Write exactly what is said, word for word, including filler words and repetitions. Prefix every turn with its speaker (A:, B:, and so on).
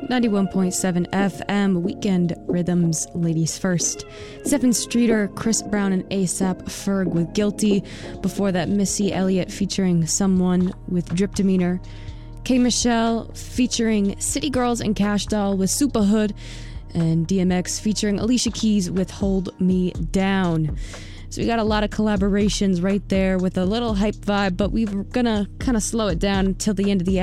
A: ninety-one point seven F M, Weekend Rhythms, ladies first. Stephen Streeter, Chris Brown, and ASAP Ferg with Guilty. Before that, Missy Elliott featuring Someone with Drip Demeanor. K. Michelle featuring City Girls and Cash Doll with Superhood. And D M X featuring Alicia Keys with Hold Me Down. So we got a lot of collaborations right there with a little hype vibe, but we're gonna kind of slow it down until the end of the